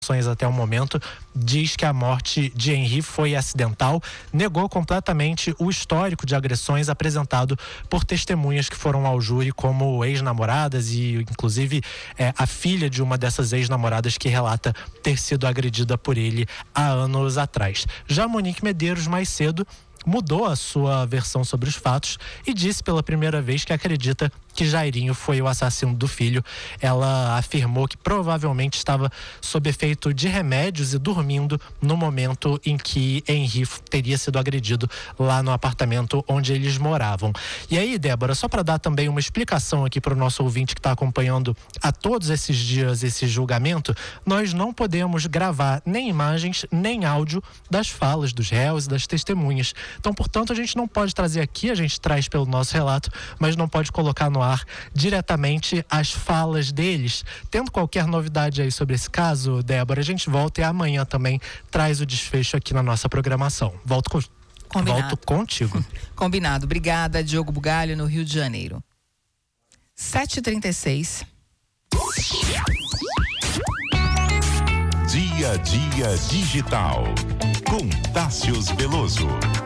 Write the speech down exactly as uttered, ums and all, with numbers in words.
até o momento, diz que a morte de Henri foi acidental, negou completamente o histórico de agressões apresentado por testemunhas que foram ao júri como ex-namoradas e inclusive é, a filha de uma dessas ex-namoradas que relata ter sido agredida por ele há anos atrás. Já Monique Medeiros, mais cedo, mudou a sua versão sobre os fatos e disse pela primeira vez que acredita que Jairinho foi o assassino do filho. Ela afirmou que provavelmente estava sob efeito de remédios e dormindo no momento em que Henri teria sido agredido lá no apartamento onde eles moravam. E aí, Débora, só para dar também uma explicação aqui para o nosso ouvinte que está acompanhando a todos esses dias esse julgamento, nós não podemos gravar nem imagens nem áudio das falas dos réus e das testemunhas. Então, portanto, a gente não pode trazer aqui, a gente traz pelo nosso relato, mas não pode colocar no ar diretamente as falas deles. Tendo qualquer novidade aí sobre esse caso, Débora, a gente volta e amanhã também traz o desfecho aqui na nossa programação. Volto, com... Volto contigo. Combinado. Obrigada, Diogo Bugalho, no Rio de Janeiro. sete e trinta e seis. Dia a Dia Digital, com Tássius Veloso.